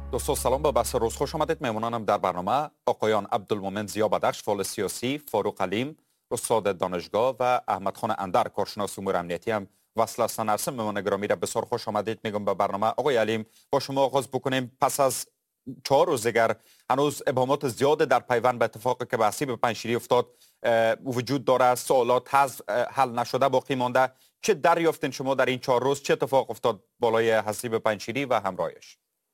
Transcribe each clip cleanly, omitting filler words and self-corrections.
دوستان سلام، به بحث روز خوش آمدید. مهمانانم در برنامه آقایان عبدالمومن زیابدخش، فعال سیاسی، فاروق علیم استاد دانشگاه و احمد خان اندر، کارشناس امور امنیتی هم وصل هستند. هستم. مهمان گرامی را بسیار خوش آمدید میگم به برنامه. آقای علیم، با شما آغاز بکنیم. پس از 4 روز دیگر هنوز ابهامات زیاد در پیوند به اتفاقی که به حسیب پنجشیری افتاد وجود داره. سوالات حل نشده باقی مانده. چه دریافتین شما در این 4 روز؟ چه اتفاق افتاد بالای حسیب پنجشیری و همراهش؟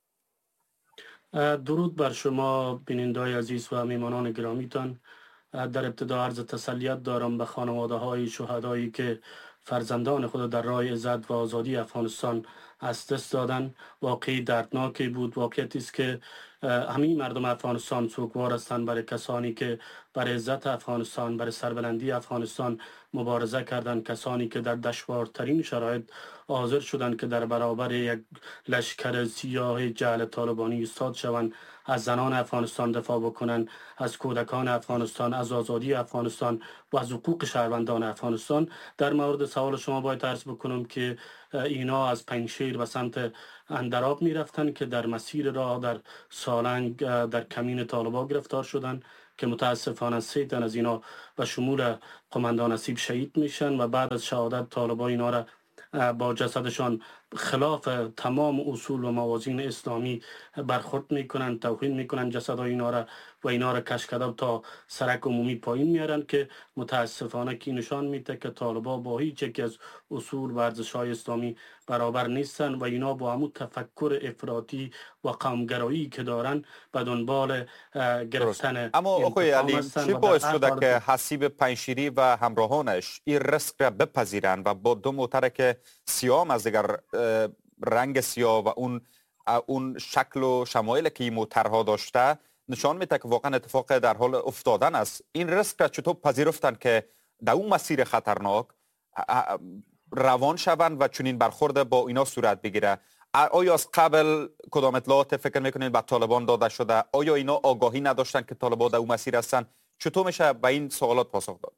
درود بر شما بینندگان عزیز و میهمانان گرامیتان. در ابتدا عرض تسلیت دارم به خانواده های شهدایی که فرزندان خود در راه عزت و آزادی افغانستان از دست دادن. واقعی دردناکی بود. واقعیتی است که همه مردم افغانستان سوگوار هستند برای کسانی که برای عزت افغانستان، برای سربلندی افغانستان مبارزه کردند، کسانی که در دشوارترین شرایط حاضر شدند که در برابر یک لشکر سیاه جعل طالبانی ایستاد شوند، از زنان افغانستان دفاع بکنند، از کودکان افغانستان، از آزادی افغانستان و از حقوق شهروندان افغانستان. در مورد سوال شما باید عرض بکنم که اینا از پنجشیر به سمت اندراب می رفتن که در مسیر راه در سالنگ در کمین طالبان گرفتار شدند که متاسفانه 3 تن از اینا به شمول قماندان نصیب شهید میشن و بعد از شهادت طالبان اینا را با جسدشان خلاف تمام اصول و موازین اسلامی برخورد میکنن، توهین میکنن جسدهای اینا را و اینا را کشکداب تا سرک عمومی پایین میارن که متاسفانه کی نشان میده که طالبان با هیچ یک از اصول و ارزش‌های اسلامی برابر نیستن و اینا با همون تفکر افراطی و قومگرایی که دارن به دنبال گرفتن. اما آقای علیم، چی باعث شده که حسیب پنجشیری و همراهانش این ریسک را بپذیرند و با 2 موتر که سیاه از دیگر رنگ سیاه و اون شکل و شمایلی که این موترها داشته نشان میده که واقعا اتفاق در حال افتادن است؟ این ریسک را چطور پذیرفتن که در اون مسیر خطرناک روان شوند و چنین برخورد با اینا صورت بگیره؟ آیا از قبل کدام اطلاعات فکر میکنید به طالبان داده شده؟ آیا اینا آگاهی نداشتن که طالبان در اون مسیر هستن؟ چطور میشه به این سوالات پاسخ داد؟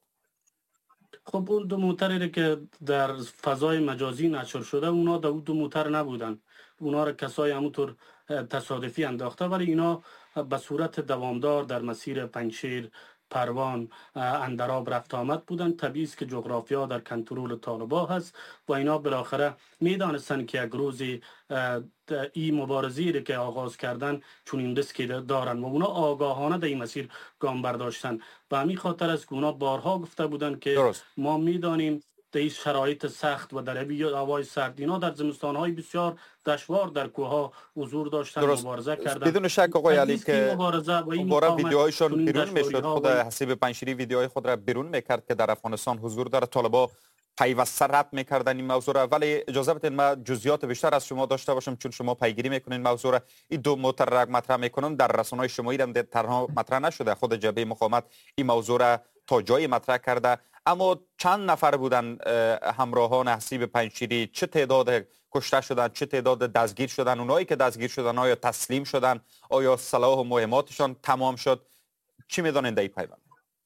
خب اون 2 موتری که در فضای مجازی نشر شده اونا در 2 موتر نبودن. اونا را کسای همونطور تصادفی انداخته، ولی اینا به صورت دوامدار در مسیر پنجشیر، پروان، اندراب رفت آمد بودن. طبیعی است که جغرافیا در کنترل طالبان هست و اینا بالاخره میدانستن که یک روزی این مبارزی که آغاز کردن چون این دست که دارن و اونا آگاهانه در این مسیر گام برداشتن. و همین خاطر است که اونا بارها گفته بودن که ما میدانیم در این شرایط سخت و در هوای سرد اینا در زمستان‌های بسیار دشوار در کوه‌ها حضور داشتن، مبارزه کردن. بدون شک آقای علی که باره ویدیوهایشون بیرون میشد. خود حسیب پنجشیری ویدیوهای خود را بیرون میکرد که در افغانستان حضور داره. طالبان پیوسته رد میکردن این موضوع را. ولی اجازه بدین ما جزئیات بیشتر از شما داشته باشم چون شما پیگیری میکنین موضوع را. این 2 موتر را مطرح میکنن در رسانه‌های شمایی هم تنها مطرح نشده، خود جبهه مقاومت این موضوع را تا جایی مطرح کرده. اما چند نفر بودن همراهان حسیب پنجشیری؟ چه تعداد کشته شدن؟ چه تعداد دستگیر شدن؟ اونایی که دستگیر شدن آیا تسلیم شدن؟ آیا سلاح و مهماتشان تمام شد؟ چی میدونین در این پیوند؟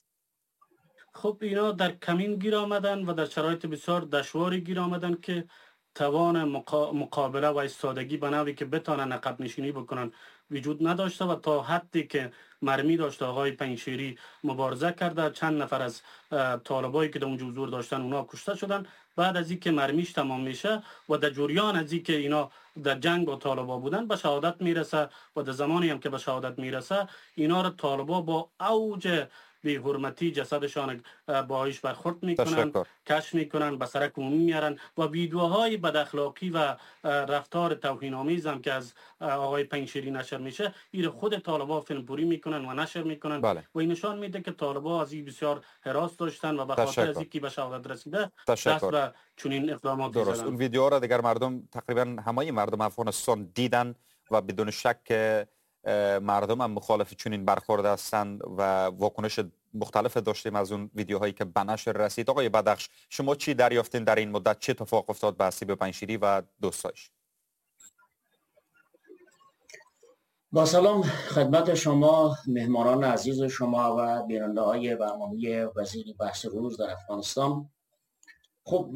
خب اینا در کمین گیر آمدن و در شرایط بسیار دشواری گیر آمدن که توان مقابله و ایستادگی به نوعی که بتانن عقب نشینی بکنن وجود نداشته و تا حدی که مرمی داشته آقای پنجشیری مبارزه کرده. چند نفر از طالبایی که در اونجا حضور داشتن اونا کشته شدن. بعد از اینکه مرمیش تمام میشه و در جریان از اینکه اینا در جنگ با طالبا بودن به شهادت میرسه و در زمانی هم که به شهادت میرسه اینا را طالبا با اوج بی حرمتی جسدشان باهاش برخورد میکنن، کشف میکنن، به سرک عمومی میارن و ویدیوهای بد اخلاقی و رفتار توهین آمیز هم که از آقای پنجشیری نشر میشه این خود طالبان فیلم پوری میکنن و نشر میکنن. و این نشان میده که طالبان از این بسیار هراس داشتن و به خاطر از اینکه به شهادت رسیده دست به چنین اقدامات درست زدن. اون ویدیو را دیگر مردم، تقریبا همه مردم افغانستان دیدن و بدون شک مردم هم مخالف چنین برخورد هستند و واکنش مختلف داشتیم از اون ویدیوهایی که به نشر رسید. آقای بدخش، شما چی دریافتین در این مدت؟ چه اتفاق افتاد به حسیب پنجشیری و دوستایش؟ با سلام خدمت شما مهمانان عزیز شما و بیننده های برنامه وزیر بحث روز در افغانستان. خب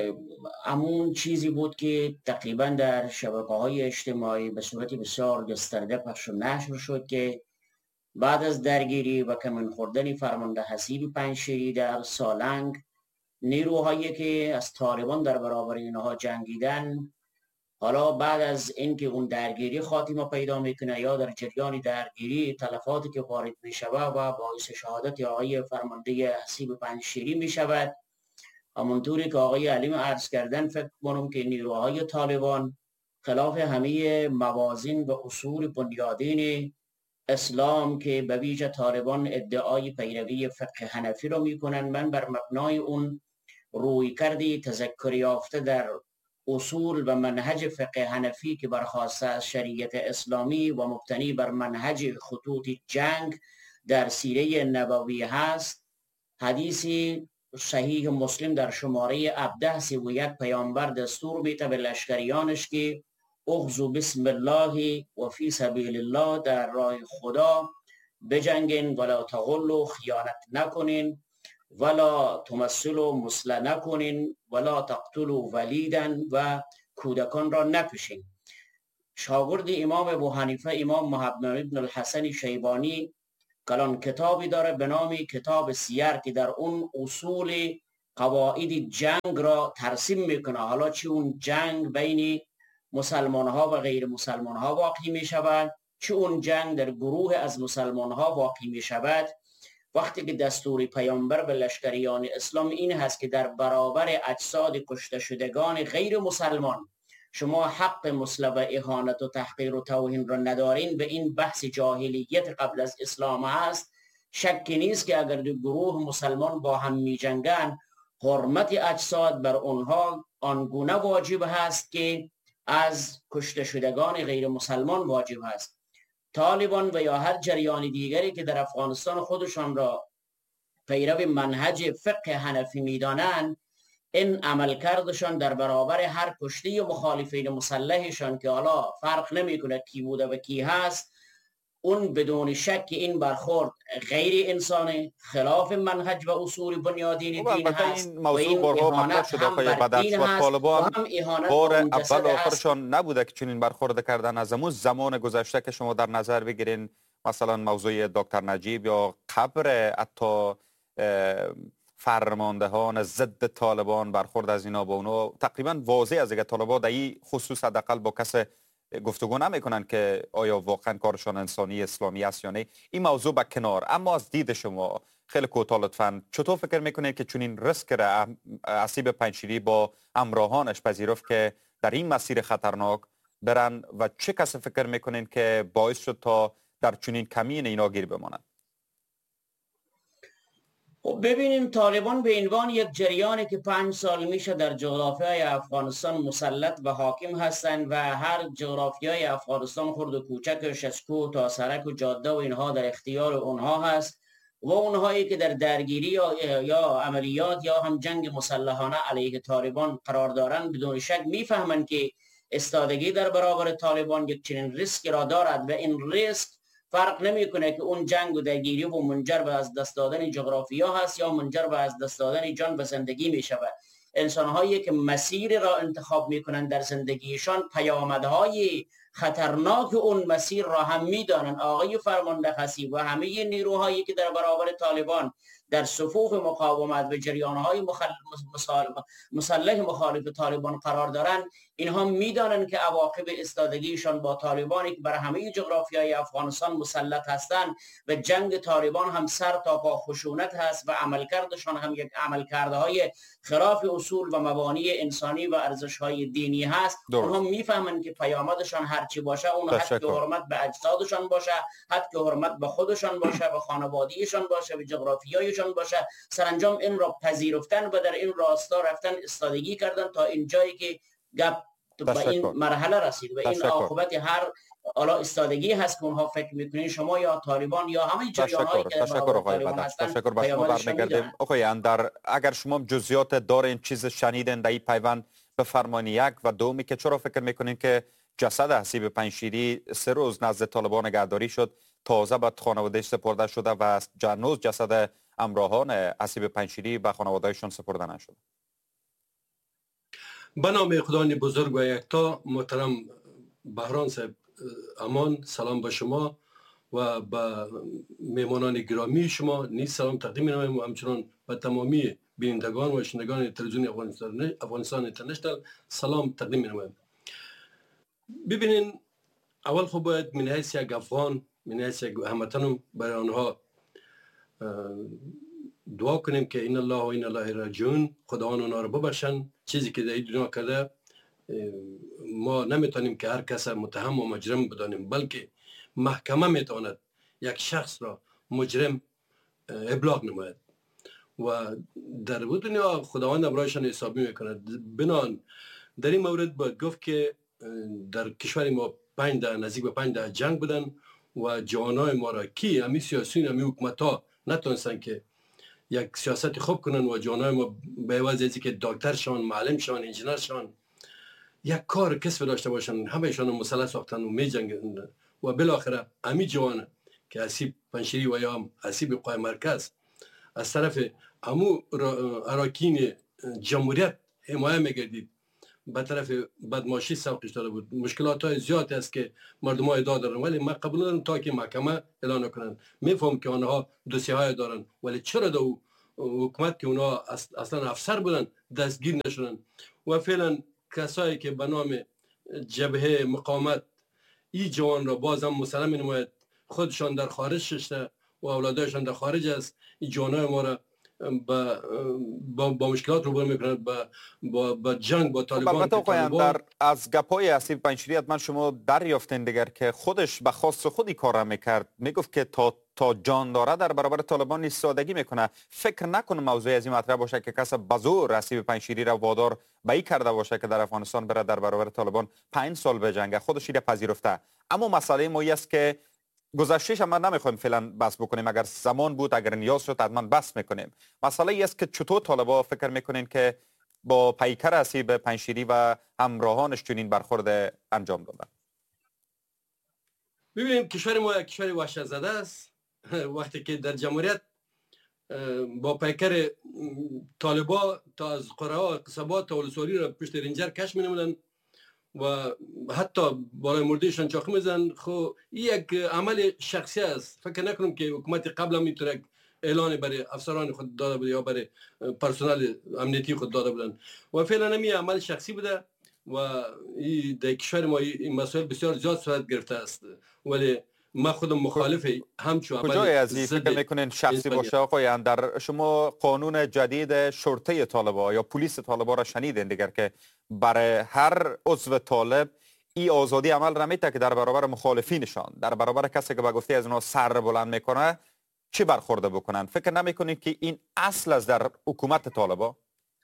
همون چیزی بود که تقریبا در شبکه‌های اجتماعی به صورت بسیار گسترده پخش و نشر شد که بعد از درگیری و کمین خوردن فرمانده حسیب پنجشیری در سالنگ، نیروهایی که از طالبان در برابر اینها جنگیدن، حالا بعد از اینکه اون درگیری خاتمه پیدا میکنه یا در جریان درگیری تلفاتی که وارد میشود و باعث شهادت آقای فرمانده حسیب پنجشیری میشود، همونطوری که آقای علیم عرض کردن، فکر کنم که نیروهای طالبان خلاف همه موازین و اصول بنیادین اسلام که به ویژه طالبان ادعای پیروی فقه حنفی رو میکنن، من بر مبنای اون روی کردی تذکر یافته در اصول و منهج فقه حنفی که برخواسته از شریعت اسلامی و مبتنی بر منهج خطوط جنگ در سیره نبوی هست، حدیثی صحیح مسلم در شماره 1731 پیامبر دستور میده به لشکریانش که اغزو بسم الله و فی سبیل الله، در راه خدا بجنگین، ولا تغلو، خیانت نکنین، ولا تمثلوا مثله نکنین، ولا تقتلوا ولیدا، و کودکان را نکشین. شاگرد امام ابو حنیفه امام محمد بن الحسن شیبانی کلان کتابی داره به نام کتاب سیر که در اون اصول قواعد جنگ را ترسیم میکنه. حالا چه اون جنگ بین مسلمان ها و غیر مسلمان ها واقع می شود، چه اون جنگ در گروه از مسلمان ها واقع می شود، وقتی که دستور پیامبر به لشکریان اسلام این هست که در برابر اجساد کشته شدگان غیر مسلمان شما حق مثل و اهانت و تحقیر و توهین را ندارین و این بحث جاهلیت قبل از اسلام است، شکی نیست که اگر دو گروه مسلمان با هم می جنگن، حرمت اجساد بر آنها آنگونه واجب هست که از کشته شدگان غیر مسلمان واجب هست. طالبان و یا هر جریان دیگری که در افغانستان خودشان را پیرو منهج فقه حنفی میدانند، این عملکردشان در برابر هر کشته مخالفین مسلحشان که حالا فرق نمیکنه کی بوده و کی هست، اون بدون شک این برخورد غیر انسانی، خلاف منهج و اصول بنیادین دین هست. این موضوع بارها مطرح شده آقای بدر و طالبان بار اول و آخرشان نبوده که چنین برخورد کردن. از همون زمان گذشته که شما در نظر بگیرین، مثلا موضوع دکتر نجیب یا قبر حتی فرماندهان ضد طالبان، برخورد از اینا با اونا تقریبا واضح از دیگه. طالبان در این خصوص حداقل با کس گفتگو نمیکنن که آیا واقعا کارشان انسانی اسلامی است یا نه. این موضوع به کنار، اما از دید شما خیلی کوتاه لطفاً چطور فکر میکنید که چنین ریسک را حسیب پنجشیری با همراهانش پذیرفت که در این مسیر خطرناک برن و چه کسی فکر میکنین که باعث شد تا در چنین کمین اینا گیر بمانند؟ ببینیم، طالبان به عنوان یک جریانی که 5 سال میشه در جغرافیای افغانستان مسلط و حاکم هستند و هر جغرافیای افغانستان خرد و کوچکش از کوه تا سرک و جاده و اینها در اختیار اونها هست و اونهایی که در درگیری یا عملیات یا هم جنگ مسلحانه علیه طالبان قرار دارند، بدون شک میفهمند که استادگی در برابر طالبان یک چنین ریسک را دارد و این ریسک فرق نمیکنه که اون جنگ و درگیری و منجر به از دست دادن جغرافیا هست یا منجر به از دست دادن جان و زندگی می شود. انسان‌هایی که مسیر را انتخاب میکنن در زندگیشان پیامدهای خطرناک اون مسیر را هم میدانن. آقای فرمانده حسیب و همه نیروهایی که در برابر طالبان در صفوف مقاومت و جریانهای مسلح مخالف طالبان قرار دارند، اینها میدانند که عواقب ایستادگیشان با طالبانی که بر همه جغرافیای افغانستان مسلط هستند و جنگ طالبان هم سر تا پا خشونت هست و عملکردشان هم یک عملکردهای خلاف اصول و مبانی انسانی و ارزش‌های دینی هست. اونها میفهمند که پیامدشان هرچی باشه، اون حد که حرمت به اجسادشان باشه، حد که حرمت به خودشان باشه و خانوادگیشان باشه و جغرافیایشان باشه، سرانجام این را پذیرفتن و در این راستا رفتن استادگی کردن تا این جایی که گپ به این مرحله رسید و این عاقبت هر حالا استادگی هست که اونها فکر میکنین شما یا طالبان یا همه جریان‌هایی که تشکر آقای بدر. تشکر. به شما برمیگردیم. آقای اندر، اگر شما جزئیات دارین، چیز شنیدین در این پیوند بفرمایید. یک و دومی که چرا فکر میکنین که جسد حسیب پنجشیری 3 روز نزد طالبان نگهداری شد، تازه به خانواده‌اش سپرده شده و هنوز جسد همراهان حسیب پنجشیری به خانواده‌شان سپرده نشد؟ به نام خداوند بزرگ و یکتا. محترم بهران صاحب امان، سلام به شما و به میمانان گرامی شما نیز سلام تقدیم می‌نمایم و همچنان به تمامی بینندگان و شنوندگان تلویزیون افغانستان اینترنشنال سلام تقدیم می‌نمایم. ببینین، اول خب باید من حیث یک افغان، من حیث یک هموطن برای آنها دعا کنیم که این الله و این الله راجعون، خداوند اونا رو ببخشن. چیزی که در این دنیا کرده ما نمیتونیم که هر کس متهم و مجرم بدانیم، بلکه محکمه میتواند یک شخص را مجرم ابلاغ نماید و در دنیا خداوند امرایشان حسابی میکند. بنان در این مورد باید گفت که در کشور ما 5 نزدیک به 5 جنگ بودن و جوانای ما را کی همی سیاسیون همی حکومت ها نتونستن که یک سیاست خوب کنن و جوانای ما به عوض از که دکتر شون، معلم شون، انجینر شون، یک کار کسب داشته باشن، همهشان مسلح ساختن و می جنگن و بالاخره همی جوان که حسیب پنشیری و یا هم حسیب قوای مرکز از طرف امو اراکین جمهوریت حمایه میگردید، به طرف بدماشی سوقش داده بود. مشکلات های زیاد است که مردم ها ادعا دارن، ولی من قبول ندارم تا که محکمه اعلان کنن. میفهم که آنها دوسیه های دارن، ولی چرا در حکومت که اونها اصلا افسر بودن دستگیر نشدن و فعلا کسایی که به نام جبهه مقاومت این جوان را باز هم مسلم نماید، خودشان در خارج شده و اولادایشان در خارج است. این جوانای ما را با مشکلات روبرو میکنند، با جنگ با طالبان. البته در از گپای حسیب پنشیری من شما دریافتین دیگر که خودش به خواست خودی کار میکرد، میگفت که تا جان داره در برابر طالبان ایستادگی میکنه. فکر نکنم موضوع از این مطرح باشه که کس بزور حسیب پنشیری را وادار به این کرده باشه که در افغانستان بره در برابر طالبان 5 سال بجنگه. خودش را پذیرفته. اما مسئله ما است که گذشتهش هم نمیخوایم فعلا بس بکنیم، اگر زمان بود، اگر نیاز شد حتما بس میکنیم. مسئله ای است که چطور طالبا فکر میکنین که با پیکر حسیب پنشیری و همراهانش چنین برخورد انجام دادن؟ ببینیم، کشور ما یک کشور وحشت زده است. وقتی که در جمهوریت با پیکر طالبا تا از قره ها قصبات تا ولسوالی را پشت رنجر کش می‌نمودن و حتی بالای مردهشان چاقو میزن. خب یک عمل شخصی است. فکر نکنم که حکومت قبل هم اینطور اعلان برای افسران خود داده بود یا برای پرسنل امنیتی خود داده بودن و فعلا هم عمل شخصی بوده و در کشور ما این مسائل بسیار زیاد صورت گرفته است، ولی ما خودم مخالف همچون عمل. کجای از این فکر میکنین شخصی باشه آقای اندر؟ شما قانون جدید شرطه طالبا یا پلیس طالبا را شنیدین دیگر که برای هر عضو طالب این آزادی عمل را میده که در برابر مخالفینشان، در برابر کسی که به گفته از اونها سر بلند میکنه چی برخورده بکنن؟ فکر نمیکنید که این اصل است در حکومت طالبا؟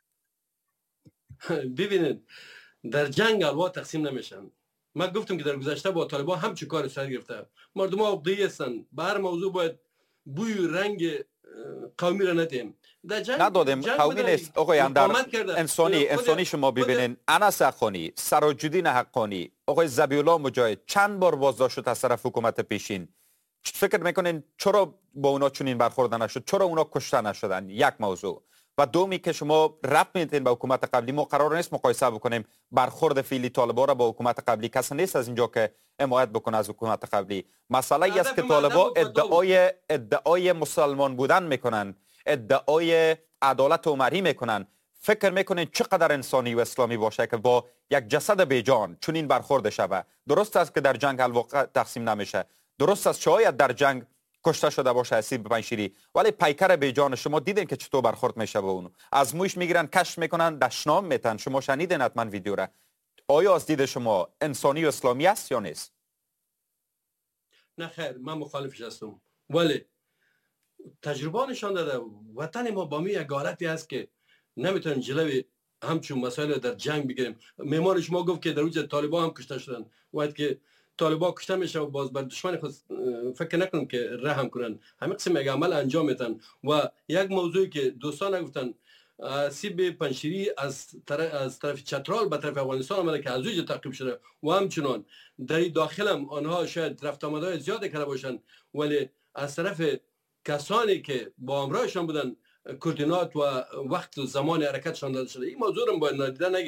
ببینید، در جنگ الوا تقسیم نمیشن. من گفتم که در گذشته با طالبان هم چه کار صورت گرفته. مردم ها عقده‌ای هستند، به هر موضوع باید بوی رنگ قومی را ندیم. در جنگ ندادیم. قومی نیست آقای اندر، انسانی شما ببینین. انس حقانی، سراج‌الدین حقانی، آقای ذبیح‌الله مجاهد چند بار بازداشت شد از طرف حکومت پیشین. فکر میکنین چرا با اونا چنین برخورد نشد؟ چرا اونا کشته نشدن؟ یک موضوع. و دومی که شما ربط میدین به حکومت قبلی، ما قرار نیست مقایسه بکنیم برخورد فعلی طالبا را با حکومت قبلی. کسی نیست از اینجا که حمایت بکنه از حکومت قبلی. مسئله ای است که طالبا ادعای مسلمان بودن میکنن، ادعای عدالت عمری میکنن. فکر میکنین چقدر انسانی و اسلامی باشه که با یک جسد بیجان چنین برخورد شوه؟ درست است که در جنگ الواقع تقسیم نمیشه، درست است شاید در جنگ کشته شده باشه حسیب پنشیری، ولی پیکر بیجان شما دیدین که چطور برخورد میشه با اون. از مویش میگیرن، کشف میکنن، دشنام میتن. شما شنیدین حتما ویدیو را. آیا از دید شما انسانی و اسلامی است یا نیست؟ نه خیر، من مخالفش هستم، ولی تجربه نشان داده وطن ما با یک حالتی است که نمیتونن جلوی همچون مسائل در جنگ بگیریم. معمار شما گفت که در اوج طالبان هم کشته شدن، وقتی که طالبان کشته میشه و باز بر دشمن خود فکر نکنم که رحم کنن، همین قسم یک عمل انجام میدن. و یک موضوعی که دوستان گفتن، حسیب پنشیری از طرف چترال به طرف افغانستان آمده که از اوج تعقیب شده و همچنان در داخل هم آنها شاید رفت آمدهای زیاده کرده باشن، ولی از طرف کسانی که با همراهشان بودن کوردینات و وقت و زمان حرکتشان داده شده. این موضوع رو باید نادیده نگیریم.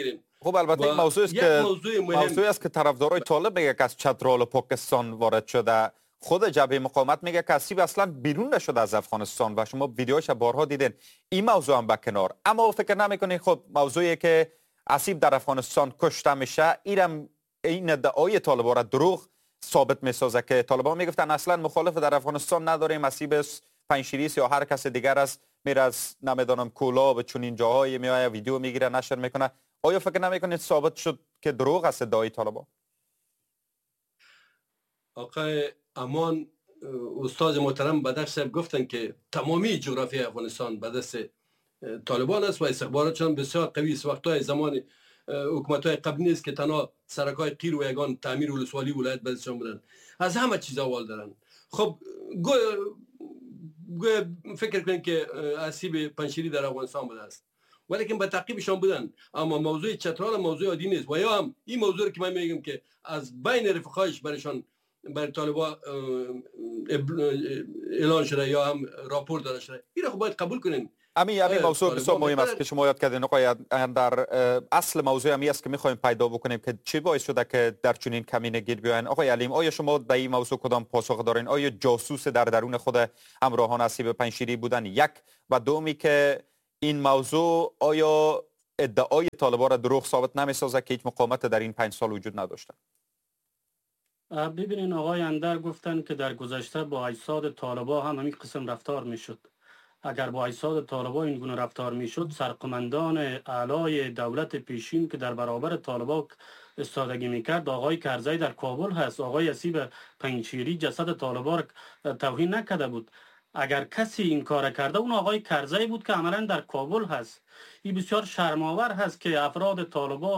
خب البته این موضوع است که موضوعی است که طرفدارای طالب میگه که از چترال پاکستان وارد شده. خود جبهه مقاومت میگه که اسیب اصلا بیرون نشده از افغانستان و شما ویدیوهاش بارها دیدین. این موضوع هم به کنار، اما فکر نمیکنید خب موضوعی که اسیب در افغانستان کشته میشه این ادعای طالبان را دروغ ثابت میسازه که طالبان میگفتن اصلا مخالف در افغانستان نداریم، اسیب پنجشیری یا هر کس دیگر است میره از نمیدونم کولاب چون این جاهای میآید ویدیو میگیره نشر میکنه. آیا فکر نمیکنید ثابت شد که دروغ است ادعای طالبان؟ آقای امان استاد محترم بدخش صاحب گفتن که تمامی جغرافی افغانستان به دست طالبان است و استخباراتشان بسیار قوی است. وقتای زمان حکومت‌های قبل نیست که تنها سرکای قیر و یگان تعمیر ولسوالی ولایت بزشان بودن، از همه چیز اول دارن. خب فکر کنید که اسیب پنجشیری در افغانستان بوده است ولیکن به تعقیبشان بودن، اما موضوع چترال موضوع عادی نیست. و یا هم این موضوع که من میگم که از بین رفقایش برایشان برای طالبان اعلان شده یا هم راپور داده شده، این خب باید قبول کنیم. همین موضوع بسیار مهم است که شما یاد کردین آقای در اصل موضوع همی است که میخوایم پیدا بکنیم که چی باعث شده که در چنین کمینه گیر بیاین. آقای علیم، آیا شما به این موضوع کدام پاسخ دارین؟ آیا جاسوس در درون خود همراهان اسیب پنجشیری بودن؟ یک و دومی که این موضوع آیا ادعای طالبان را دروغ ثابت نمیسازه که هیچ مقاومت در این 5 سال وجود نداشته؟ ببینین آقای اندر گفتن که در گذشته با اجساد طالبان هم همین قسم رفتار میشد. اگر با اجساد طالبان این گونه رفتار میشد، سرقمندان اعلای دولت پیشین که در برابر طالبان استادگی میکرد آقای کرزی در کابل هست. آقای اسیب پنجشیری جسد طالبان را توهین نکرده بود. اگر کسی این کار کرده اون آقای کرزی بود که عملا در کابل هست. این بسیار شرم‌آور هست که افراد طالبان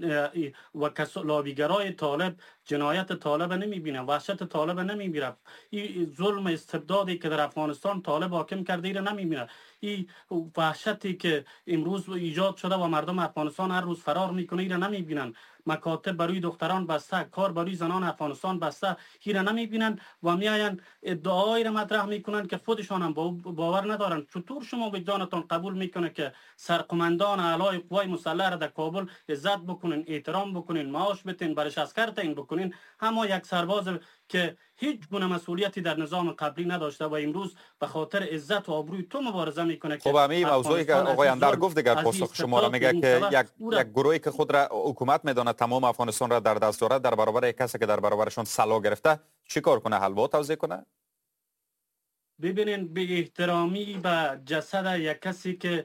و لابیگرای طالب جنایت طالب نمیبینه، وحشت طالب نمیبینه، این ظلم استبدادی که در افغانستان طالب حاکم کرده ایره نمیبینه، این وحشتی که امروز ایجاد شده و مردم افغانستان هر روز فرار میکنه ایره نمیبینن، مکاتب برای دختران بسته، کار برای زنان افغانستان بسته، ایره نمیبینن و میاین ادعایی را مطرح میکنن که خودشان هم باور ندارن. چطور شما وجدانتان قبول میکنه که سرقمندان اعلای قوای مسلح را در کابل عزت بکنین، احترام بکنین، معاش بتین، برش عسکر تعیین بکنین، اما یک سرباز که هیچ گونه مسئولیتی در نظام قبلی نداشته و امروز به خاطر عزت و آبروی تو مبارزه میکنه که خب همین موضوعی که آقای اندر گفت دیگر پاسخ شما را میگه که یک گروهی که خود را حکومت میدونه تمام افغانستان را در دست داره در برابر کسی که در برابرشون سلا گرفته چی کار کنه؟ حلوا توزیع کنه؟ ببینین به احترامی به جسد یک کسی که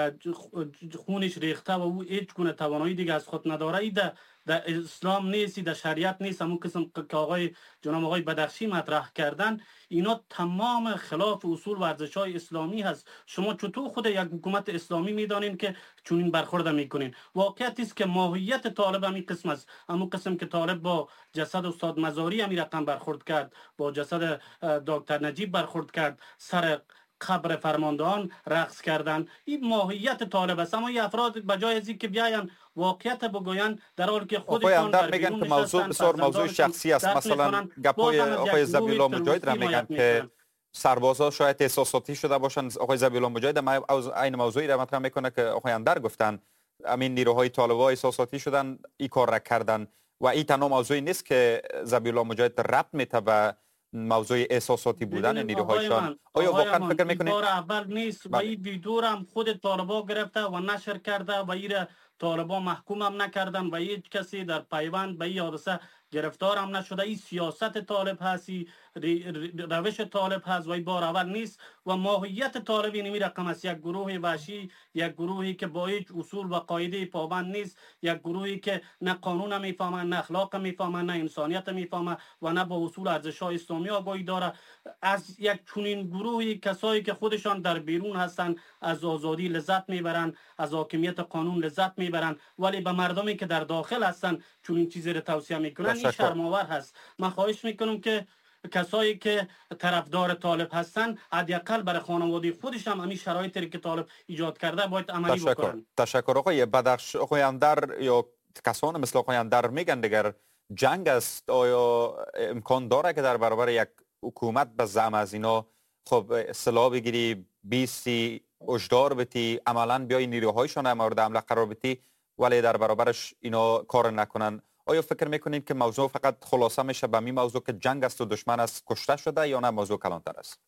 خونش ریخته و او هیچ گونه توانایی دیگه از خود نداره، ای در اسلام نیست، در شریعت نیست. همون قسم که جناب آقای بدخشی مطرح کردن، اینا تمام خلاف اصول و ارزش‌های اسلامی هست. شما چطور خود یک حکومت اسلامی میدانین که چنین برخورد میکنین؟ واقعیت است که ماهیت طالب همین قسم است. همون قسم که طالب با جسد استاد مزاری همین رقم برخورد کرد، با جسد دکتر نجیب برخورد کرد، سر قبر فرماندهان رقص کردن، این ماهیت طالب است. اما این افراد بجای از اینکه بیاین واقعیت بگوین در حالی که خودشان در میگن که موضوع بسیار موضوع شخصی است. مثلا گپای آقای ذبیح الله مجاهد را میگن که سربازا شاید احساساتی شده باشن. آقای ذبیح الله مجاهد این موضوعی را مطرح میکنه که آقای اندر گفتن همین نیروهای طالبان احساساتی شدن این کار را کردن و این تنها موضوعی نیست که ذبیح الله مجاهد ربط میته به موضوع احساساتی بودن نیروهایشان. آیا واقعا فکر میکنید بار اول نیست و این ویدیو هم خود طالبان گرفته و نشر کرده و این طالبان محکوم هم نکردن و هیچ کسی در پیوند به این حادثه گرفتار هم نشده. این سیاست طالب هست، روش طالب هست و این بار اول نیست و ماهیت طالب اینمی رقم است. یک گروه وحشی، یک گروهی که با هیچ اصول و قاعده پابند نیست، یک گروهی که نه قانون میفهمه، نه اخلاق میفهمه، نه انسانیت میفهمه و نه با اصول ارزش‌های اسلامی آگاهی داره. از یک چنین گروهی کسایی که خودشان در بیرون هستند از آزادی لذت میبرند، از حاکمیت قانون لذت میبرند، ولی به مردمی که در داخل هستند چنین چیزی را توصیه میکنن، این شرم‌آور هست. من خواهش میکنم که کسایی که طرفدار طالب هستن حداقل برای خانواده خودش هم همین شرایطی که طالب ایجاد کرده باید عملی بکنن. تشکر آقای بدخش. آقای اندر یا کسان مثل آقای اندر میگن دیگر جنگ است. آیا امکان داره که در برابر یک حکومت به زعم از اینا خب سلاح بگیری، بیستی، اجدار بتی، عملا بیای نیروهایشان مورد حمله قرار بتی ولی در برابرش اینا کار نکنن. آیا فکر میکنید که موضوع فقط خلاصه میشه به این موضوع که جنگ است و دشمن است کشته شده، یا نه موضوع کلانتر است؟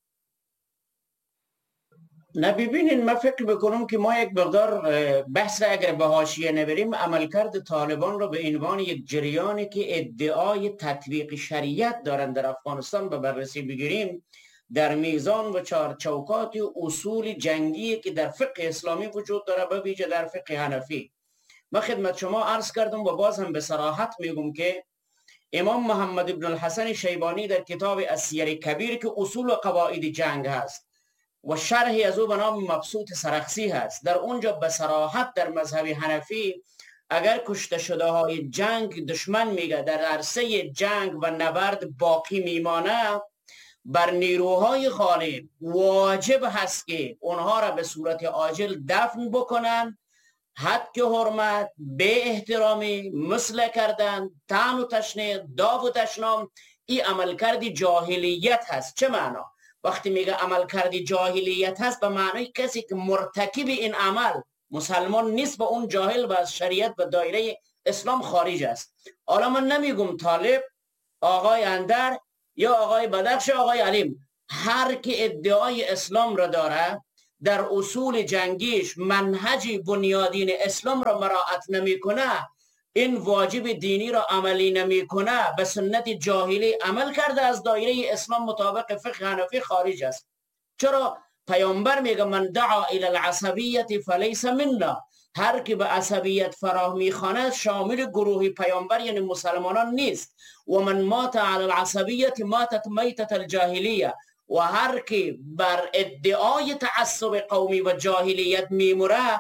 نه ببینین، من فکر بکنم که ما یک مقدار بحث اگر به حاشیه نبریم، عملکرد طالبان رو به عنوان یک جریانی که ادعای تطبیق شریعت دارند در افغانستان به بررسی بگیریم، در میزان و چارچوکات اصول جنگی که در فقه اسلامی وجود داره، به ویژه در فقه حنفی. من خدمت شما عرض کردم و باز هم به صراحت میگم که امام محمد ابن الحسن شیبانی در کتاب السیر کبیر که اصول و قواعد جنگ هست و شرحی از او به نام مبسوط سرخسی هست، در اونجا به صراحت در مذهب حنفی اگر کشته شده های جنگ دشمن میگه در عرصه جنگ و نبرد باقی میمانه، بر نیروهای غالب واجب هست که اونها را به صورت عاجل دفن بکنن، حد که حرمت، به احترامی، مسله کردن، طعن و تشنیع، داو و دشنام، این عملکرد جاهلیت هست. چه معنا؟ وقتی میگه عملکرد جاهلیت هست به معنای کسی که مرتکب این عمل مسلمان نیست و اون جاهل و از شریعت و دایره اسلام خارج است. حالا من نمیگم طالب، آقای اندر یا آقای بدخش، آقای علیم، هر که ادعای اسلام را داره در اصول جنگیش منهج بنیادین اسلام را مراعات نمیکنه، این واجب دینی را عملی نمیکنه، به سنت جاهلی عمل کرده، از دایره اسلام مطابق فقه حنفی خارج است. چرا؟ پیامبر میگه من دعا الی العصبیت فلیس منا، هر که به عصبیت فراه میخواند شامل گروه پیامبر یعنی مسلمانان نیست. و من مات علی العصبیت ماتت میتت الجاهلیه، و هر که بر ادعای تعصب قومی و جاهلیت میموره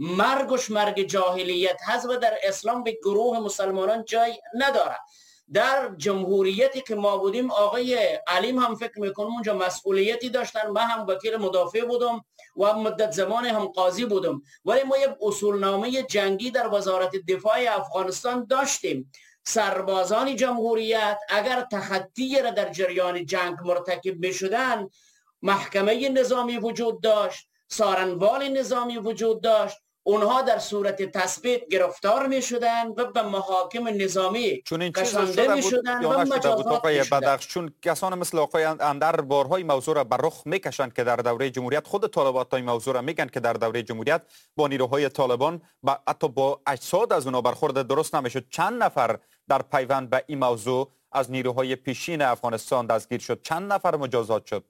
مرگش مرگ جاهلیت هست و در اسلام به گروه مسلمانان جای نداره. در جمهوریتی که ما بودیم آقای علیم هم فکر میکنم اونجا مسئولیتی داشتن، من هم وکیل مدافع بودم و مدت زمان هم قاضی بودم، ولی ما یک اصولنامه جنگی در وزارت دفاع افغانستان داشتیم. سربازان جمهوریت اگر تخطی را در جریان جنگ مرتکب می شدن، محکمه نظامی وجود داشت، سارنوال نظامی وجود داشت، اونها در صورت تثبیت گرفتار می شدن و به محاکم نظامی کشانده می شدن و مجازات می شدن. چون کسان مثل آقای اندر بارهای موضوع را بر رخ میکشند که در دوره جمهوریت خود طالبات های موضوع را میگن که در دوره جمهوریت با نیروهای طالبان حتی با اجساد از اونا برخورد درست نمیشد. چند نفر در پیوند به این موضوع از نیروهای پیشین افغانستان دستگیر شد؟ چند نفر مجازات شد؟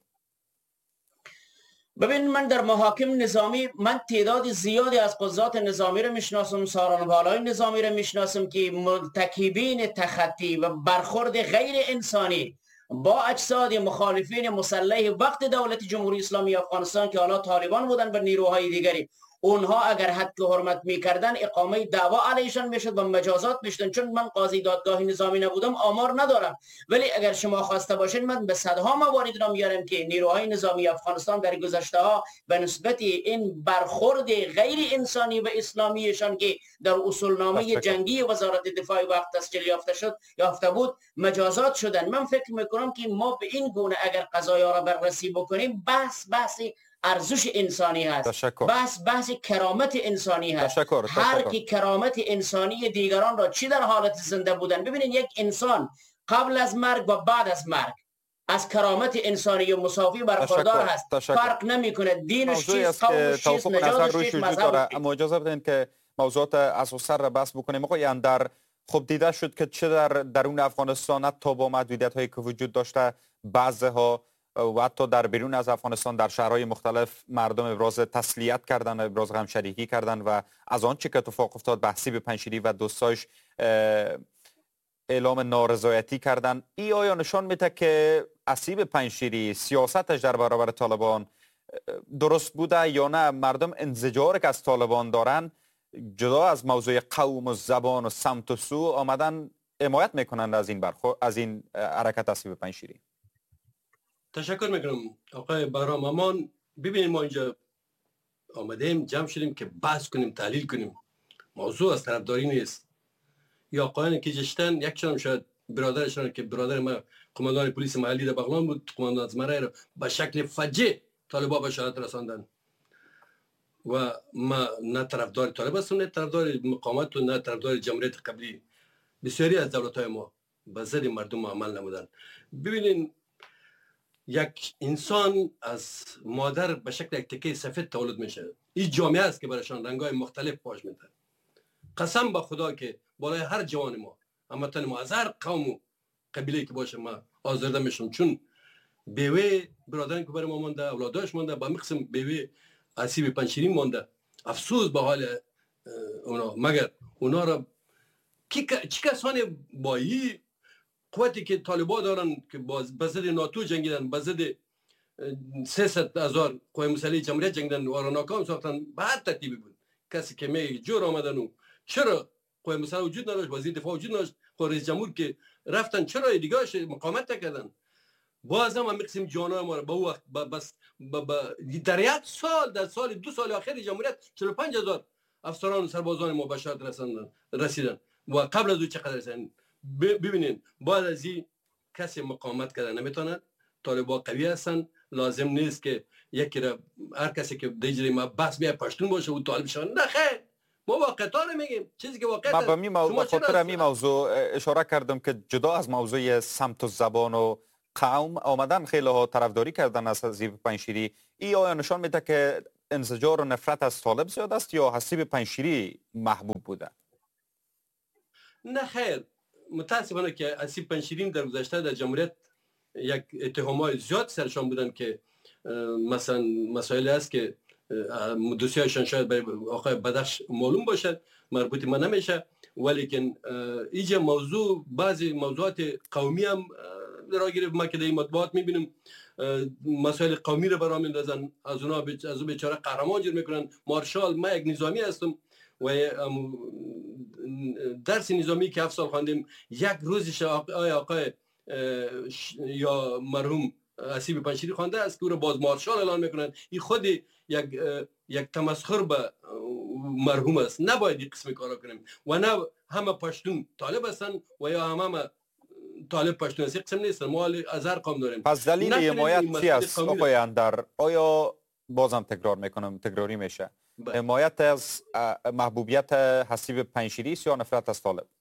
ببین، من در محاکم نظامی من تعداد زیادی از قضات نظامی را میشناسم، سارنوالای نظامی را میشناسم که مرتکبین تخطی و برخورد غیر انسانی با اجساد مخالفین مسلح وقت دولت جمهوری اسلامی افغانستان که حالا طالبان بودن و نیروهای دیگری، اونها اگر حد که حرمت میکردن اقامه دعوا علیشان میشد و مجازات میشدن. چون من قاضی دادگاه نظامی نبودم آمار ندارم، ولی اگر شما خواسته باشین من به صدها موارد را میارم که نیروهای نظامی افغانستان در گذشته ها به نسبت این برخورد غیر انسانی و اسلامیشان که در اصولنامه جنگی وزارت دفاع وقت تسجیل یافته بود مجازات شدن. من فکر میکنم که ما به این گونه اگر قضایا را بررسی بکنیم بحث ارزش انسانی هست، بحث کرامت انسانی هست. هر کی کرامت انسانی دیگران را چی در حالت زنده بودن، ببینید یک انسان قبل از مرگ و بعد از مرگ از کرامت انسانی و مساوی برخوردار هست. فرق نمیکنه دینش چیست، قومش چیست، نژادش چیست، مذهبش. اما اجازه بدین که موضوعات اساسا را بحث بکنیم. آقای اندر، خب دیده شد که چه در درون افغانستان حتی با محدودیت هایی که وجود داشته بعضها و حتی در بیرون از افغانستان در شهرهای مختلف مردم ابراز تسلیت کردن، ابراز غمشریکی کردن و از آنچه که اتفاق افتاد به حسیب پنجشیری و دوستاش اعلام نارضایتی کردن. ای آیا نشان میده که حسیب پنجشیری سیاستش در برابر طالبان درست بوده یا نه مردم انزجار که از طالبان دارن جدا از موضوع قوم و زبان و سمت و سو آمدن حمایت میکنند از این حرکت حسیب پنجشیری؟ تشکر میکنم آقای بهرام امان. ببینید ما اینجا آمدیم جمع شدیم که بحث کنیم، تحلیل کنیم. موضوع از طرفداری نیست. یا آقایانی که جشتن یکشان شاید برادرشان که برادر ما قماندان پلیس محلی در بغلان بود، قماندان زمره رو به شکل فجیع طالبا به شهادت رساندن. و ما نه طرفدار طالب هستم نه طرفدار مقاومت و نه طرفدار جمهوریت قبلی. بسیاری از دولت‌های ما به ضد مردم عمل نمودن. ببینین یک انسان از مادر به شکل یک تکه سفید تولد میشه. این جامعه است که برایشان رنگ‌های مختلف پاش میده. قسم به خدا که بالای هر جوان ما، هموطن ما، از هر قوم و قبیله که باشه ما آزرده میشم، چون بیوه برادران که برای ما مونده، اولاداش مونده، با مقسم بیوه آسیب پنجشیری مونده. افسوس به حال اونا. مگر اونا را چی کسانی با این قوتی که طالبان دارن که به ضد ناتو جنگیدن، به ضد 300,000 قوای مسلح جمهوریت جنگیدن و را ناکام ساختن، به هر ترتیبی بود. کسی که میگه جور آمدن و چرا قوای مسلح وجود نداشت، وزیر دفاع وجود نداشت، رئیس جمهور که رفتن چرا دیگه‌اش مقاومت نکردن؟ باز هم می‌خوایم جانای ما را به وقت بس در یک سال، در سال 2 سال اخیر جمهوریت 45,000 افسران و سربازان ما به شهادت رسیدن و قبل از او چقدر رسیدن. ببینین بعد از این کسی مقاومت کردن نمیتونه. طالبان قوی هستن، لازم نیست که یکی را هر کسی که دیجری ما بس بیا پشتون باشه و طالب شون. نه خیر، ما واقعا نمیگیم چیزی که واقعا. من به خاطر همین موضوع اشاره کردم که جدا از موضوع سمت و زبان و قوم آمدن خیلی ها طرفداری کردن از حسیب پنجشیری. این آیا نشان میده که انزجار و نفرت از طالب زیاد است یا حسیب پنجشیری محبوب بوده؟ نه خیر، متاسفانه که حسیب پنجشیری در گذشته در جمهوریت یک اتهامات زیاد سرشان بودن که مثلا مسائلی است که دوسیایشان شاید برای آقای بدخش معلوم باشد، مربوط ما نمیشه، ولیکن اینجا موضوع بعضی موضوعات قومی هم را گرفت. ما که در این مطبوعات میبینیم مسائل قومی را برام میندازن، از اون بیچاره قهرمان جور میکنن. مارشال، ما یک نظامی هستم و درس نظامی که 7 سال خواندیم، یک روزش آقای یا مرحوم حسیب پنجشیری خوانده است که او را باز مارشال اعلان میکنن. این خود یک تمسخر به مرحوم است. نباید این قسم کارا کنیم و نه همه پشتون طالب هستن و یا همه طالب پشتون است. قسم نیست، ما از هر قوم داریم. پس دلیل حمایت چی است آقای اندر؟ آیا بازم تکرار میکنم، تکراری میشه، حمایت از محبوبیت حسیب پنجشیری است یا نفرت از طالب؟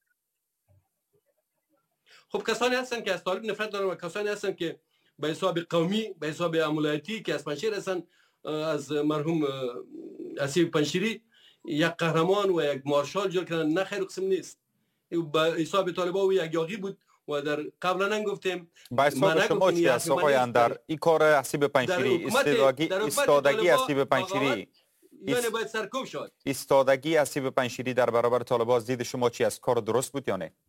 خب کسانی هستن که از طالب نفرت دارن و کسانی هستن که به حساب قومی، به حساب امولایتی که از پنجشیر هستن، از مرحوم حسیب پنجشیری یک قهرمان و یک مارشال جور کردن. نه خیر، قسم نیست. به حساب طالبا و یک یاغی بود و در قبلا نگفتیم. به حساب شما چی است آقای اندر این کار حسیب پنجشیری؟ ایستادگی حسیب پنجشیری یعنی باید سرکوب شد. ایستادگی حسیب پنجشیری در برابر طالبان از دید شما چی است؟ کار درست بود یا نه؟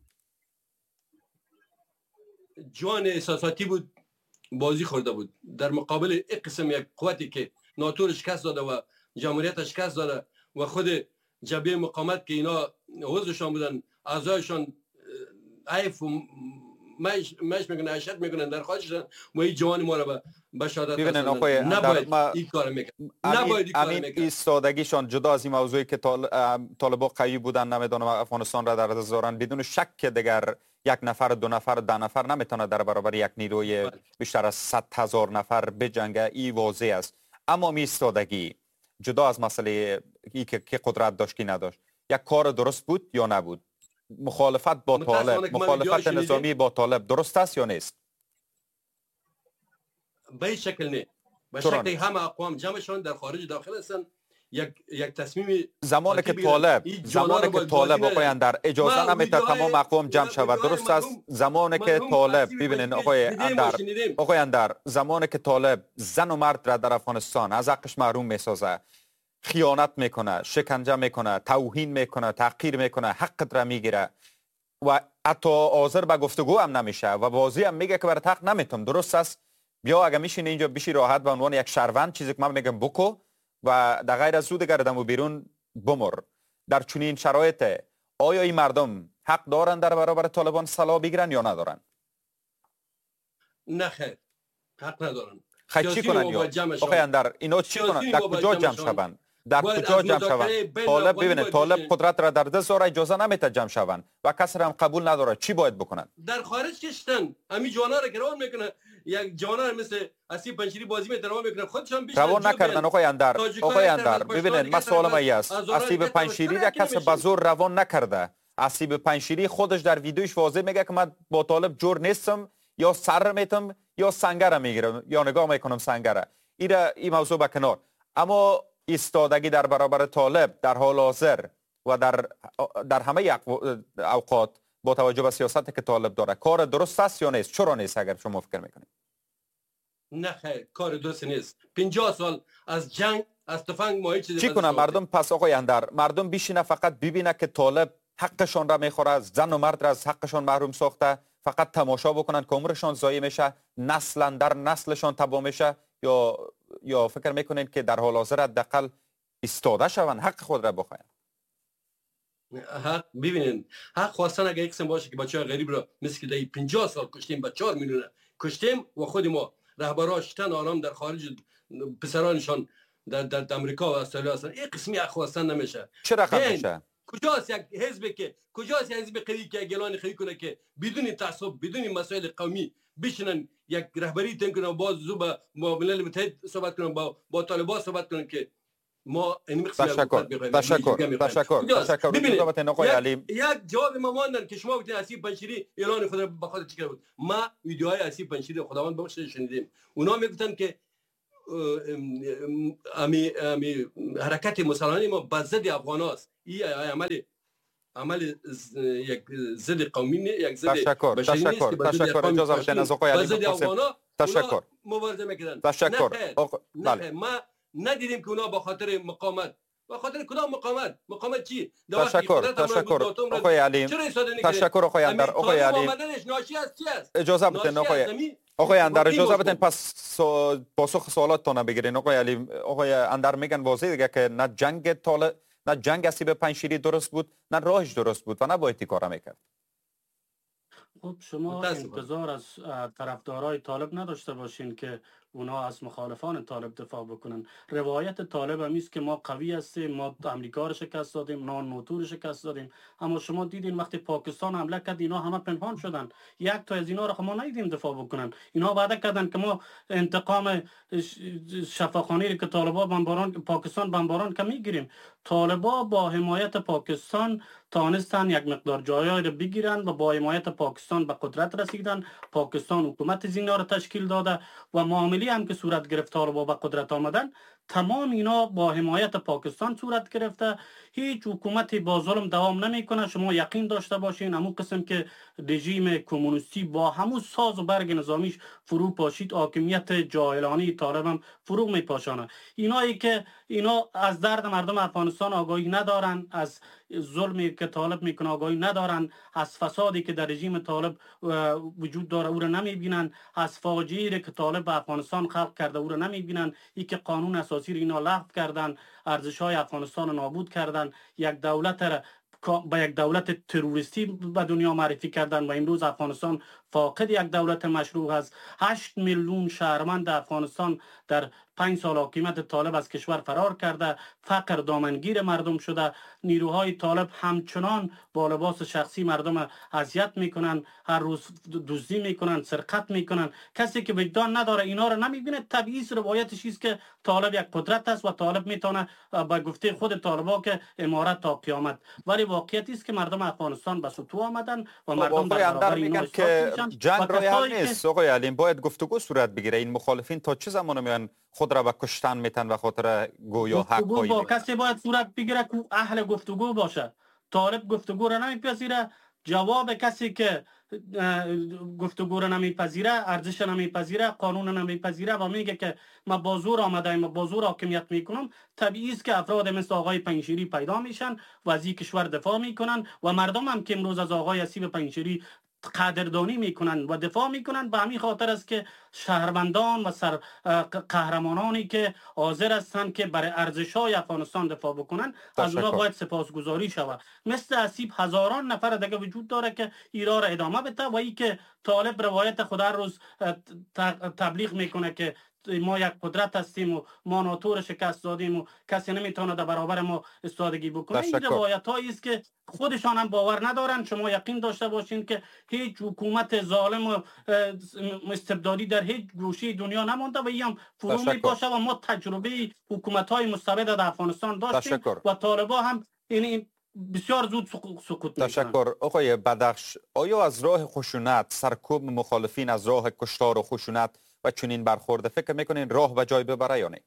جوان احساساتی بود، بازی خورده بود در مقابل یک قسم یک قوتی که ناتو شکست داده و جمهوریت شکست داده و خود جبهه مقاومت که اینا عضوشان بودن، اعضایشان عیف و مش میکنن، اشد میکنن در خواهششان و این جوان ما را به شهادت رساندن. نباید این کار میکنن. نباید این کار میکنن. ایستادگیشان جدا از این موضوعی که طالبان قوی بودن، نمیدونم افغانستان را در دست دارن، بدون شک که دیگر 1 نفر، 2 نفر، 10 نفر نمیتونه در برابر یک نیروی بیشتر از 100,000 نفر بجنگه. این واضح است. اما ایستادگی جدا از مسئله ای که قدرت داشت کی نداشت، یک کار درست بود یا نبود؟ مخالفت با طالب، مخالفت نظامی با طالب درست است یا نیست؟ به این شکل نه. به شکل همه اقوام جمعشان در خارج داخل هستن. یک تصمیم زمانی که طالب آقای اندر اجازه نمیده تمام اقوام جمع شود، درست است؟ زمانی که طالب، ببینین آقای اندر، زمانی که طالب زن و مرد را در افغانستان از حقش محروم میسازه، خیانت میکنه، شکنجه میکنه، توهین میکنه، تحقیر میکنه، حقت را میگیره و حتی حاضر به گفتگو هم نمیشه و بازی هم میگه که برات حق نمیتم، درست است؟ بیا اگه میشین اینجا بشی راحت به عنوان یک شهروند چیزی که من میگم بکو و در غیر از او دیگر دم و بیرون بمر. در چنین شرایط آیا این مردم حق دارن در برابر طالبان سلاح بگیرن یا ندارن؟ نه خیر، حق ندارن. خیلی چی کنن؟ یا آقای اندر اینا چی کنن؟ در کجا جمع شوند؟ در کجا جمع شوند؟ طالب ببینید طالب قدرت را در دست داره، اجازه نمیده جمع شوند و کسی هم قبول نداره. چی باید بکنن؟ در خارج کشتن همین جوانا را که روان میکنه، یک جوانا مثل اسیب پنشیری بازی میکنه، روان میکنه، خودشان بیشتر روان نکردن. آقای اندر ببینید مسئله ما است، اسیب پنشیری را کسی به زور روان نکرده. اسیب پنشیری خودش در ویدیوش واضح میگه که من با طالب جور نیستم، یا سر میتم یا سنگر میگیرم یا نگاه میکنم سنگره. این موضوع به کنار، اما ایستادگی در برابر طالب در حال حاضر و در همه اوقات با توجه به سیاستی که طالب داره کار درست است یا نیست؟ چرا نیست اگر شما فکر میکنید؟ نه خیر، کار درست نیست. 50 سال از جنگ، از تفنگ ما هیچ چیزی چی کنه مردم؟ پس آقای اندر مردم بیشینه فقط ببینه که طالب حقشان را میخوره، زن و مرد را از حقشان محروم ساخته، فقط تماشا بکنن که عمرشان ضایع میشه، نسلا در نسلشان تباه میشه، یا فکر میکنین که در حال حاضر حداقل ایستاده شون حق خود را بخواین؟ حق ببینین، حق خواستن اگه یک سم باشه که بچه‌های غریب را مثل که در 50 سال کشتیم، با 4 میلیون کشتیم و خود ما رهبراش تن آرام در خارج پسرانشان در امریکا و استرالیا هستن، این قسمی حق خواستن نمیشه. چه رقم میشه؟ کجاست یک حزب قوی که اعلان قوی کنه که بدون تعصب، بدون مسائل قومی بشینن یک رهبری تن کنن، باز زو با ملل متحد صحبت کنن، با طالبان صحبت کنن که ما این تشکر. یک جواب ما ماندن که شما گفتین اسیب پنشیری اعلان خود به خاطر چی بود؟ ما ویدیوهای اسیب پنشیری خداوند بخشه شنیدیم. اونا میگفتن که امی حرکت مسلمانی ما به ضد افغاناست. این عمل یک ضد قومی نه، یک ضد بشری نیست که تشکر. اجازه بدین از آقای علی قاسم. تشکر. مبارزه میکردن. تشکر. نه ما ندیدیم که اونا با خاطر مقاومت، با خاطر کدام مقاومت چی؟ تشکر آقای علی. تشکر آقای اندر. آقای علی اجازه بدین آقای اندر اجازه بدین پس پاسخ سوالاتتون بگیرین. آقای علی، آقای اندر میگن واضح دیگه که نه جنگ طالب، نه جنگ اسیب پنشیری درست بود، نه راهش درست بود و نباید این کارا میکرد. خب شما انتظار از طرفدارای طالب نداشته باشین که اونا از مخالفان طالب دفاع بکنن. روایت طالب هم است که ما قوی هستیم، ما امریکا رو شکست دادیم، ما نوتو رو شکست دادیم. اما شما دیدین وقتی پاکستان حمله کرد اینا همه پنهان شدن، یک تا از اینا رو ما ندیدیم دفاع بکنن. اینا وعده کردن که ما انتقام شفاخانه‌ای که طالبان پاکستان بمباران که میگیریم. طالبا با حمایت پاکستان تانستن یک مقدار جایای رو بگیرن و با حمایت پاکستان به قدرت رسیدن. پاکستان حکومت زینا رو تشکیل داده و معامله هم که صورت گرفت طالبا به قدرت آمدن، تمام اینا با حمایت پاکستان صورت گرفته. هیچ حکومتی با ظلم دوام نمیکنه. شما یقین داشته باشین همون قسم که رژیم کمونیستی با همون ساز و برگ نظامیش فرو پاشید، حاکمیت جاهلانه طالب هم فرو میپاشانه. اینایی که اینا از درد مردم افغانستان آگاهی ندارن، از ظلمی که طالب میکنه آگاهی ندارن، از فسادی که در رژیم طالب وجود داره او را نمیبینن، از فاجعه‌ای که طالب به افغانستان خلق کرده او را نمیبینن. این که قانون اساسی را اینا لغو کردن، ارزش‌های افغانستان را نابود کردن، یک دولت را با یک دولت تروریستی به دنیا معرفی کردن و امروز افغانستان فاقد یک دولت مشروع است. 8 میلیون شهروند افغانستان در 5 سال حکومت طالب از کشور فرار کرده، فقر دامنگیر مردم شده. نیروهای طالب همچنان با لباس شخصی مردم اذیت میکنن، هر روز دزدی میکنن، سرقت میکنن. کسی که وجدان نداره اینا رو نمیبینه. طبیعی روایتش است که طالب یک قدرت است و طالب میتونه با گفته خود طالبا که امارت تا قیامت. ولی واقعیت است که مردم افغانستان به سطوح آمدن و مردم در برابر اینا که جنگ راه حل نیست. آقای علی باید گفتگو صورت بگیره. این مخالفین تا چه زمان میان خود را به کشتن میتن و خاطر گویا حق پایی با کسی باید صورت بگیره که اهل گفتگو باشه. طالب گفتگو را نمیپذیره. جواب کسی که گفتگو را نمیپذیره، ارزش نمیپذیره، قانون نمیپذیره و میگه که ما با زور آمدیم و با زور حاکمیت میکنم، طبیعی است که افراد مثل آقای پنجشیری پیدا میشن و از این کشور دفاع میکنن و مردم هم که امروز از آقای اسیب پنجشیری قدردانی میکنن و دفاع میکنن به همین خاطر است که شهروندان و قهرمانانی که حاضر هستند که برای ارزش‌های افغانستان دفاع بکنن از اونها باید سپاسگزاری شود. مثل اسیب هزاران نفر دیگه وجود داره که ایران را ادامه بده و ای که طالب روایت خود هر روز تبلیغ میکنه که ما یک قدرت هستیم و ما ناتو را شکست دادیم و کسی نمیتونه در برابر ما استادگی بکنه. این روایت هایی است که خودشان هم باور ندارن. شما یقین داشته باشین که هیچ حکومت ظالم و استبدادی در هیچ گوشه دنیا نمانده و این فرو میپاشه و ما تجربه حکومت های مستبد در افغانستان داشتیم و طالبان هم این بسیار زود سقوط میکنن. تشکر. آقای بدخش، آیا از راه خشونت سرکوب مخالفین از راه کشتار و خشونت و چنین برخورد فکر میکنین راه به جای ببره یا نه؟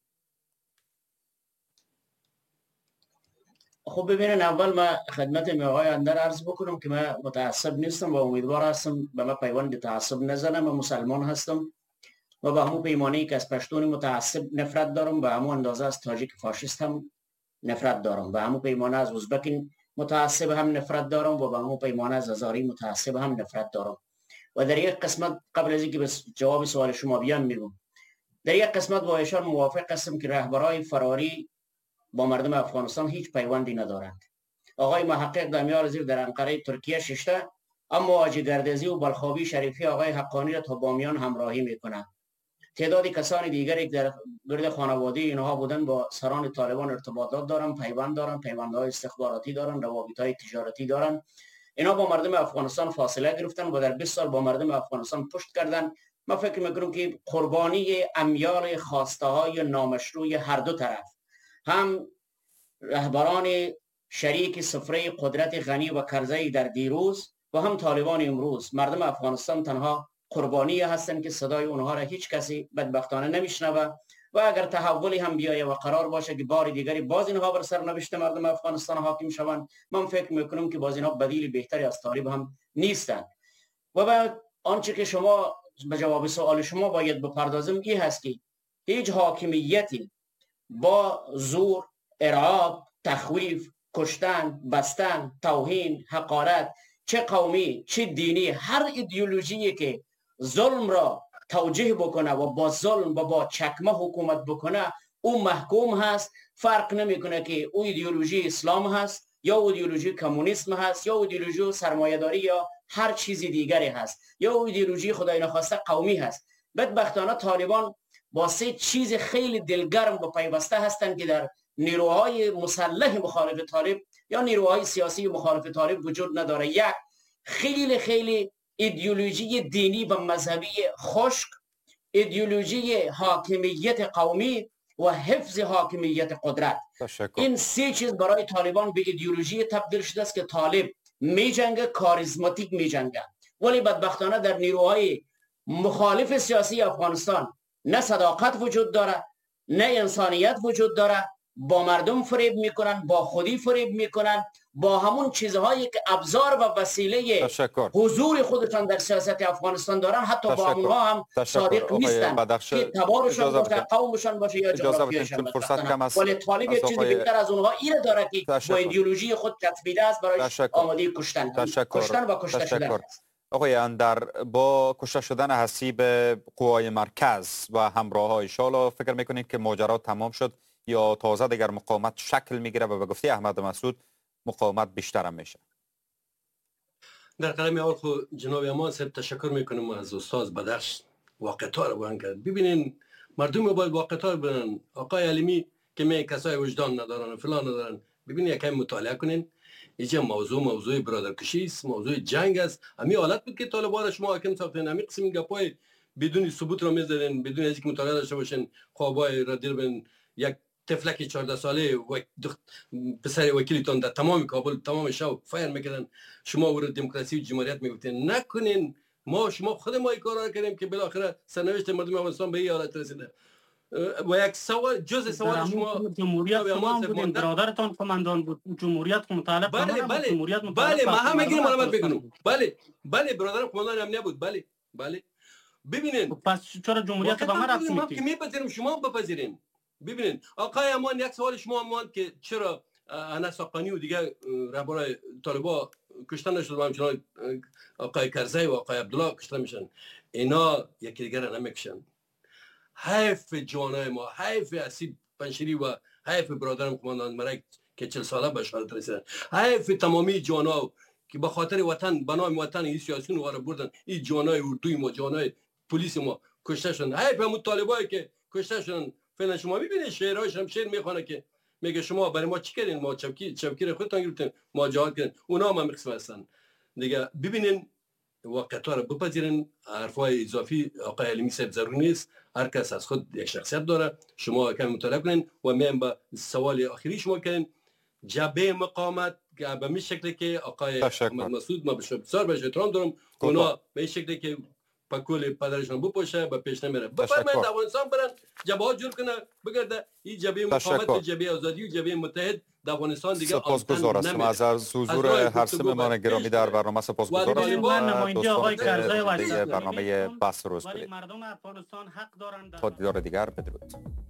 خب ببینن، اول ما خدمت آقای اندر عرض بکنم که من متعصب نیستم و امیدوار هستم به من پیوند تعصب نزنم. من مسلمان هستم و به همون پیمانه‌ای که از پشتون متعصب نفرت دارم به همون اندازه از تاجیک فاشیست هم نفرت دارم. به همون پیمانه از ازبک متعصب هم نفرت دارم و به همون پیمانه از هزاری متعصب هم نفرت دارم. و در یک قسمت قبل از اینکه بس جواب سوال شما بیام میگم، در یک قسمت با ایشان موافق هستم که رهبرای فراری با مردم افغانستان هیچ پیوندی ندارند. آقای محقق دمیار زیر در انقره ترکیه ششته، اما حاجی گردزی و بلخابی شریفی آقای حقانی را تا بامیان همراهی میکنند. تعدادی کسان دیگری که در گرد خانواده اینها بودن با سران طالبان ارتباطات دارن، پیوند دارن، پیوندهای استخباراتی دارن، روابطهای تجارتی دارن. اینا با مردم افغانستان فاصله گرفتن و در 20 سال با مردم افغانستان پشت کردن. من فکر میکنم که قربانی امیال خواسته های نامشروع هر دو طرف، هم رهبران شریک سفره قدرت غنی و کرزی در دیروز و هم طالبان امروز، مردم افغانستان تنها قربانی هستند که صدای اونها را هیچ کسی بدبختانه نمیشنوه و اگر تحولی هم بیایه و قرار باشه که بار دیگری باز اینها بر سرنوشت مردم افغانستان حاکم شوند، من فکر میکنم که باز اینها بدیل بهتری از طالب هم نیستند. و بعد آنچه که شما به جواب سوال شما باید بپردازم این هست که هیچ حاکمیتی با زور، ارعاب، تخویف، کشتن، بستن، توهین، حقارت، چه قومی چه دینی، هر ایدئولوژی که ظلم را توجیه بکنه و با ظلم و با چکمه حکومت بکنه او محکوم هست. فرق نمیکنه که او ایدئولوژی اسلام هست یا ایدئولوژی کمونیسم هست یا ایدئولوژی سرمایه‌داری یا هر چیزی دیگری هست یا ایدئولوژی خدای نخواسته قومی هست. بدبختانه طالبان با سه چیز خیلی دلگرم و پیوسته هستند که در نیروهای مسلح مخالف طالب یا نیروهای سیاسی مخالف طالب وجود نداره. یک، خیلی ایدئولوژی دینی و مذهبی خشک، ایدئولوژی حاکمیت قومی و حفظ حاکمیت قدرت. این سه چیز برای طالبان به ایدئولوژی تبدیل شده است که طالب می جنگه، کاریزماتیک می جنگه. ولی بدبختانه در نیروهای مخالف سیاسی افغانستان نه صداقت وجود داره، نه انسانیت وجود داره. با مردم فریب میکنن، با خودی فریب میکنن، با همون چیزهایی که ابزار و وسیله حضور خودشان در سیاست افغانستان دارن، حتی با اونها هم صادق نیستن که تبارشان باشه، قومشان باشه یا جغرافیایشان باشه. ولی طالب یک چیز بهتر از اونها اینه داره که با ایدئولوژی خود تثبیت است برای آماده کشتن و کشته شدن. آقای اندر، با کشته شدن حسیب قوای مرکز و همراه‌های شالا فکر میکنید که ماجرا تمام شد یا تازه دیگر مقاومت شکل میگیره و به گفته احمد مسعود مقاومت بیشتر هم میشه؟ در قدم اول خود جناب امان صاحب تشکر میکنم از استاد بدخش واقع‌ها رو بیان کرد. ببینین مردم باید واقع‌ها رو ببینن. آقای علیمی که می کسای وجدان ندارن و فلان ندارن، ببینین یکم مطالعه کنین. اینجا موضوع برادرکشی است، موضوع جنگ است. همین حالت بود که طالبان شما حاکم ساختن. همین قسم گپای بدون ثبوت رو میزدن، بدون اینکه مطالعه داشته باشن، خوابای را دیر بن یک طفلک 14 ساله و پسر وکیلتون در تمام کابل تمام شب فایر میکردن. شما ورود دموکراسی و جمهوریت میگفتین. نکنین. شما خود ما این کارا کردیم که بالاخره سرنوشت مردم افغانستان به این حالت رسیده. و یک سوال جز سوال شما جمهوریت شما بودین، برادرتان قماندان بود، جمهوریت متعلق به جمهوریت بله ما هم میگیم علامت بگم. بله برادرم قماندان امنیت بود. بله ببینین پس چرا جمهوریت به ما رفت ما که میپذیریم شما بپذیرین. ببینین آقای امان، یک سوال شما امان که چرا انس حقانی و دیگه رهبرای طالبا کشته نشد و همچنان آقای کرزی و آقای عبدالله کشته میشن، اینا یکی دیگر را نمیکشن. حیف جوانای ما، حیف حسیب پنشیری و حیف برادرم قماندان مرک که 40 ساله به شهادت رسیدن، حیف تمامی جوانا که به خاطر وطن، به نام وطن این سیاسیون واره بردن، این جوانای اردوی ما، جوانای پلیس ما کشته شدن. هی به طالبایی که کشته شدن فعلا شما میبینید شعرهاش هم شعر میخونه که میگه شما برای ما چی کردین، ما چوکی رو خودتان گرفتین، ما جهاد کردین. اونا هم قسم هستن دیگه. ببینین واقعیت رو بپذیرین. حرفای اضافی آقای علیمی صاحب ضروری نیست. هر کس از خود یک شخصیت داره. شما کمی مطالعه کنین و میام به سوال آخری شما کنین. جبهه مقاومت به این شکلی که آقای محمد مسعود، ما بسیار بهش احترام دارم، اونا به این شکلی که پکول پدرشون بپوشه به پیش نمیره. بفرمایید افغانستان برن جبهات جور کنه بگرده. این جبهه مقاومت، جبهه آزادی و جبهه متحد در افغانستان دیگه سپاسگزار هستم از حضور هر سه مهمان گرامی در برنامه. سپاسگزار هستم. من نماینده آقای کرزی برنامه بحث روز ولی مردم افغانستان حق دارند. تا دیدار دیگر بدرود.